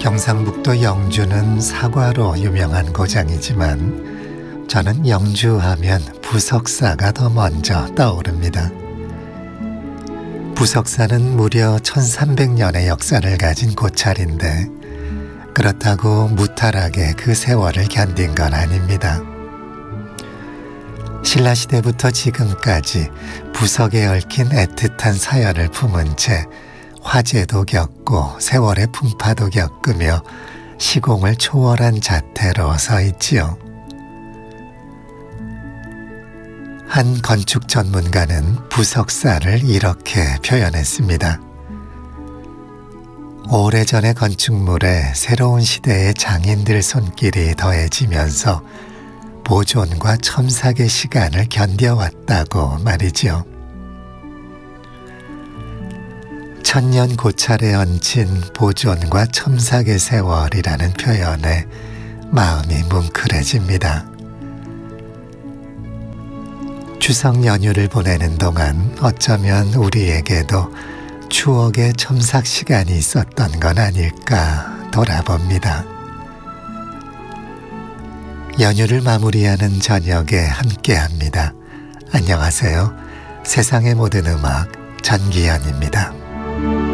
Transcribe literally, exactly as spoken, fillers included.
경상북도 영주는 사과로 유명한 고장이지만 저는 영주하면 부석사가 더 먼저 떠오릅니다. 부석사는 무려 천삼백 년의 역사를 가진 고찰인데 그렇다고 무탈하게 그 세월을 견딘 건 아닙니다. 신라시대부터 지금까지 부석에 얽힌 애틋한 사연을 품은 채 화재도 겪고 세월의 풍파도 겪으며 시공을 초월한 자태로 서 있지요. 한 건축 전문가는 부석사를 이렇게 표현했습니다. 오래전의 건축물에 새로운 시대의 장인들 손길이 더해지면서 보존과 첨삭의 시간을 견뎌왔다고 말이지요. 천년 고찰에 얹힌 보존과 첨삭의 세월이라는 표현에 마음이 뭉클해집니다. 추석 연휴를 보내는 동안 어쩌면 우리에게도 추억의 첨삭 시간이 있었던 건 아닐까 돌아봅니다. 연휴를 마무리하는 저녁에 함께합니다. 안녕하세요. 세상의 모든 음악 전기현입니다.